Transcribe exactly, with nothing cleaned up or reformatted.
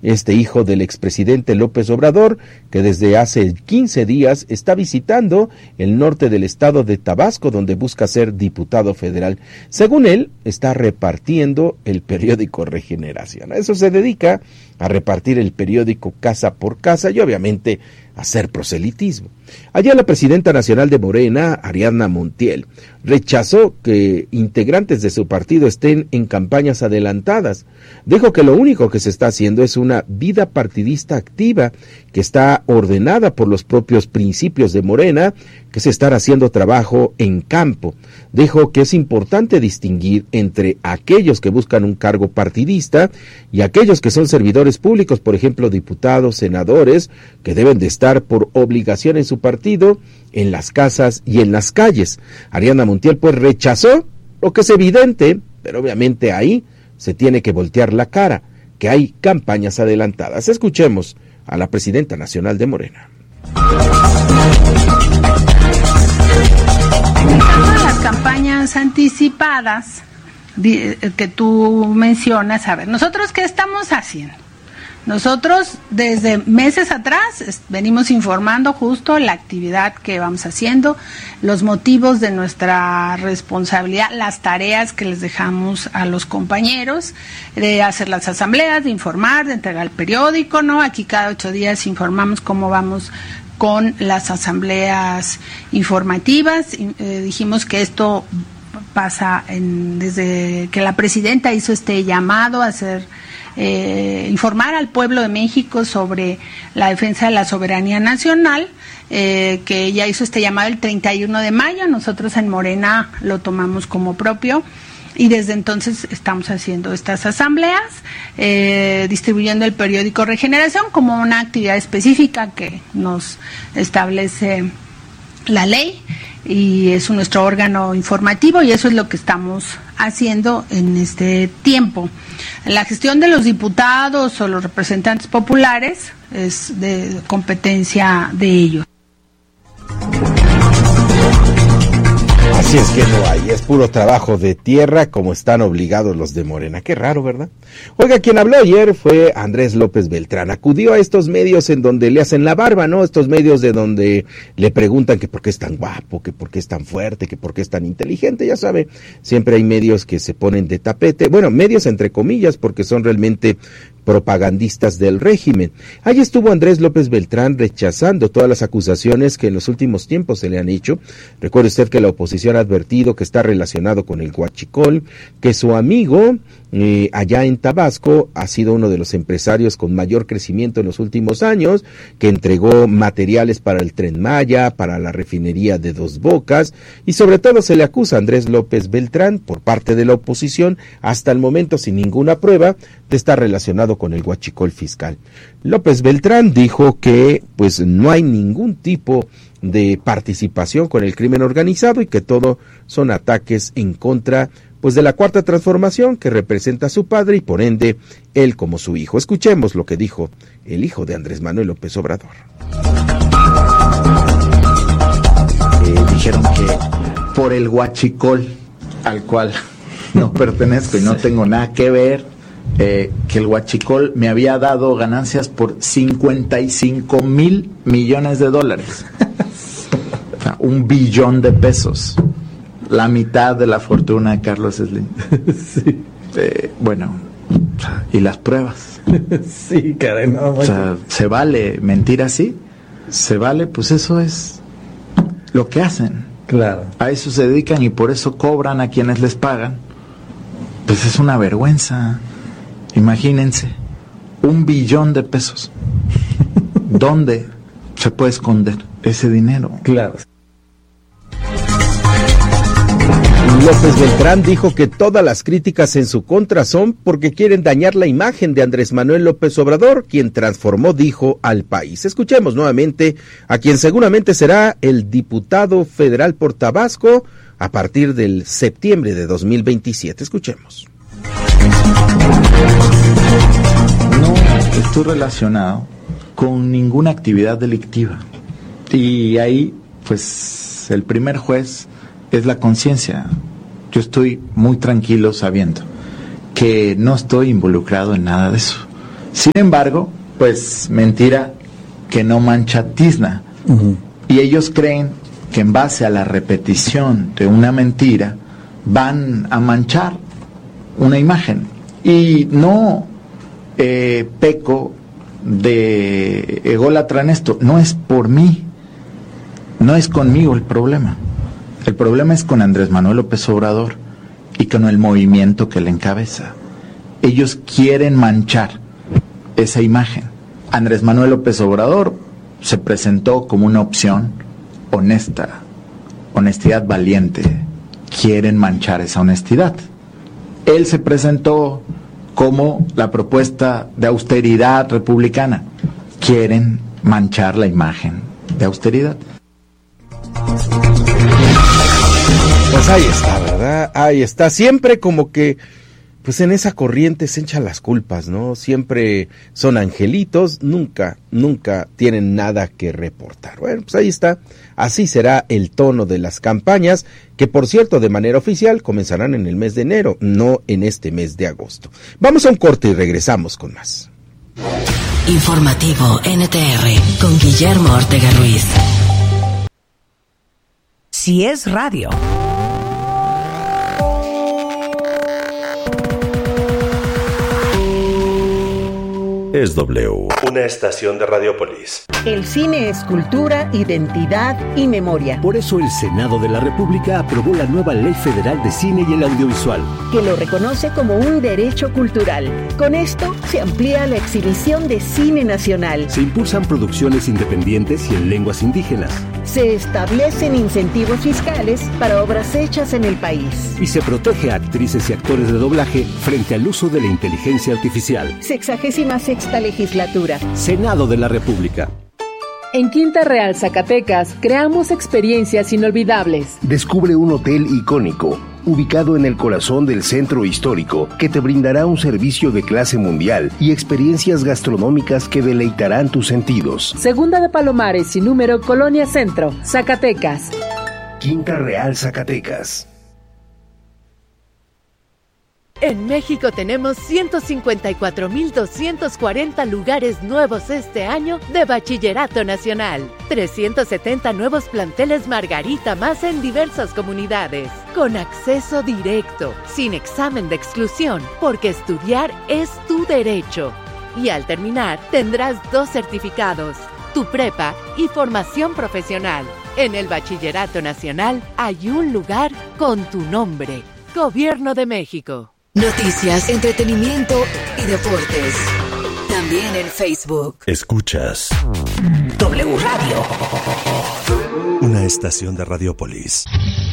este hijo del expresidente López Obrador, que desde hace quince días está visitando el norte del estado de Tabasco, donde busca ser diputado federal. Según él, está repartiendo el periódico Regeneración. A eso se dedica, a repartir el periódico casa por casa y obviamente hacer proselitismo. Ayer la presidenta nacional de Morena, Ariadna Montiel, rechazó que integrantes de su partido estén en campañas adelantadas. Dijo que lo único que se está haciendo es una vida partidista activa que está ordenada por los propios principios de Morena, que es estar haciendo trabajo en campo. Dijo que es importante distinguir entre aquellos que buscan un cargo partidista y aquellos que son servidores públicos, por ejemplo, diputados, senadores, que deben de estar por obligación en su partido, en las casas y en las calles. Ariadna Montiel pues rechazó lo que es evidente, pero obviamente ahí se tiene que voltear la cara, que hay campañas adelantadas. Escuchemos a la presidenta nacional de Morena. Las campañas anticipadas que tú mencionas, a ver, ¿nosotros qué estamos haciendo? Nosotros desde meses atrás venimos informando justo la actividad que vamos haciendo, los motivos de nuestra responsabilidad, las tareas que les dejamos a los compañeros, de hacer las asambleas, de informar, de entregar el periódico, ¿no? Aquí cada ocho días informamos cómo vamos con las asambleas informativas. Eh, dijimos que esto pasa en, desde que la presidenta hizo este llamado a hacer Eh, informar al pueblo de México sobre la defensa de la soberanía nacional, eh, que ella hizo este llamado el treinta y uno de mayo, nosotros en Morena lo tomamos como propio y desde entonces estamos haciendo estas asambleas, eh, distribuyendo el periódico Regeneración como una actividad específica que nos establece la ley y es nuestro órgano informativo y eso es lo que estamos haciendo en este tiempo. La gestión de los diputados o los representantes populares es de competencia de ellos. Así es que no hay, es puro trabajo de tierra como están obligados los de Morena. Qué raro, ¿verdad? Oiga, quien habló ayer fue Andrés López Beltrán. Acudió a estos medios en donde le hacen la barba, ¿no? Estos medios de donde le preguntan que por qué es tan guapo, que por qué es tan fuerte, que por qué es tan inteligente. Ya sabe, siempre hay medios que se ponen de tapete. Bueno, medios entre comillas porque son realmente propagandistas del régimen. Ahí estuvo Andrés López Beltrán rechazando todas las acusaciones que en los últimos tiempos se le han hecho. Recuerde usted que la oposición ha advertido que está relacionado con el huachicol, que su amigo eh, allá en Tabasco ha sido uno de los empresarios con mayor crecimiento en los últimos años, que entregó materiales para el Tren Maya, para la refinería de Dos Bocas, y sobre todo se le acusa a Andrés López Beltrán por parte de la oposición, hasta el momento sin ninguna prueba, de estar relacionado con el huachicol fiscal. López Beltrán dijo que pues no hay ningún tipo de participación con el crimen organizado y que todo son ataques en contra pues de la Cuarta Transformación que representa a su padre y por ende él como su hijo. Escuchemos lo que dijo el hijo de Andrés Manuel López Obrador. Eh, dijeron que por el huachicol al cual no pertenezco y no tengo nada que ver, Eh, que el huachicol me había dado ganancias por cincuenta y cinco mil millones de dólares. O sea, un billón de pesos. La mitad de la fortuna de Carlos Slim. Sí. Eh, bueno, ¿y las pruebas? Sí, caray, no. O sea, ¿se vale mentir así? ¿Se vale? Pues eso es lo que hacen. Claro. A eso se dedican y por eso cobran a quienes les pagan. Pues es una vergüenza. Imagínense, un billón de pesos. ¿Dónde se puede esconder ese dinero? Claro. López Beltrán dijo que todas las críticas en su contra son porque quieren dañar la imagen de Andrés Manuel López Obrador, quien transformó, dijo, al país. Escuchemos nuevamente a quien seguramente será el diputado federal por Tabasco a partir del septiembre de dos mil veintisiete. Escuchemos. No estoy relacionado con ninguna actividad delictiva y ahí pues el primer juez es la conciencia. Yo estoy muy tranquilo sabiendo que no estoy involucrado en nada de eso. Sin embargo, pues mentira que no mancha tizna. Uh-huh. Y ellos creen que en base a la repetición de una mentira van a manchar una imagen. Y no eh, peco de ególatra en esto, no es por mí, no es conmigo el problema. El problema es con Andrés Manuel López Obrador y con el movimiento que le encabeza. Ellos quieren manchar esa imagen. Andrés Manuel López Obrador se presentó como una opción honesta, honestidad valiente. Quieren manchar esa honestidad. Él se presentó como la propuesta de austeridad republicana. Quieren manchar la imagen de austeridad. Pues ahí está, ¿verdad? Ahí está. Siempre como que, pues en esa corriente se echan las culpas, ¿no? Siempre son angelitos, nunca, nunca tienen nada que reportar. Bueno, pues ahí está. Así será el tono de las campañas, que por cierto, de manera oficial, comenzarán en el mes de enero, no en este mes de agosto. Vamos a un corte y regresamos con más. Informativo N T R, con Guillermo Ortega Ruiz. Si es radio. Es W, una estación de Radiopolis. El cine es cultura, identidad y memoria. Por eso el Senado de la República aprobó la nueva Ley Federal de Cine y el Audiovisual, que lo reconoce como un derecho cultural. Con esto se amplía la exhibición de cine nacional. Se impulsan producciones independientes y en lenguas indígenas. Se establecen incentivos fiscales para obras hechas en el país. Y se protege a actrices y actores de doblaje frente al uso de la inteligencia artificial. Sexagésima sexta legislatura. Senado de la República. En Quinta Real, Zacatecas, creamos experiencias inolvidables. Descubre un hotel icónico, ubicado en el corazón del centro histórico, que te brindará un servicio de clase mundial y experiencias gastronómicas que deleitarán tus sentidos. Segunda de Palomares y número Colonia Centro, Zacatecas. Quinta Real, Zacatecas. En México tenemos ciento cincuenta y cuatro mil doscientos cuarenta lugares nuevos este año de Bachillerato Nacional. trescientos setenta nuevos planteles Margarita más en diversas comunidades. Con acceso directo, sin examen de exclusión, porque estudiar es tu derecho. Y al terminar, tendrás dos certificados, tu prepa y formación profesional. En el Bachillerato Nacional hay un lugar con tu nombre. Gobierno de México. Noticias, entretenimiento y deportes. También en Facebook. Escuchas W Radio. Una estación de Radiopolis.